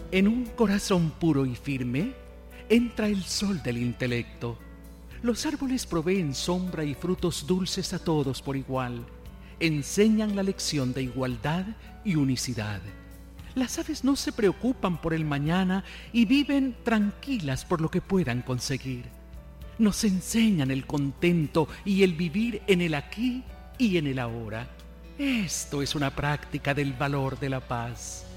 En un corazón puro y firme entra el sol del intelecto. Los árboles proveen sombra y frutos dulces a todos por igual. Enseñan la lección de igualdad y unicidad. Las aves no se preocupan por el mañana y viven tranquilas por lo que puedan conseguir. Nos enseñan el contento y el vivir en el aquí y en el ahora. Esto es una práctica del valor de la paz.